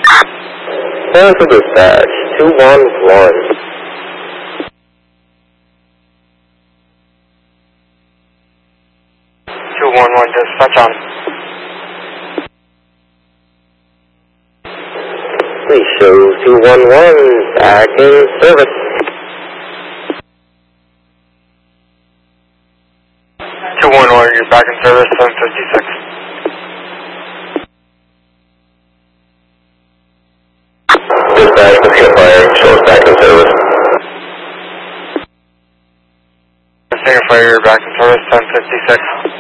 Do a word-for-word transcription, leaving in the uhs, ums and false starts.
Cancel dispatch, two one one. two one one, dispatch on. Please show two one one back in service. two one one, you're back in service, seven fifty-six. Dispatch, Mosquito Fire, show us back in service. Mosquito Fire, you're back in service, seven fifty-six.